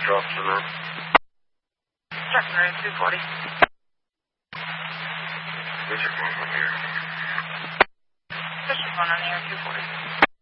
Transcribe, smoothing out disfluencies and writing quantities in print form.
Extra Officer now. Checking room 240. District 1 here. District 1 on air 240.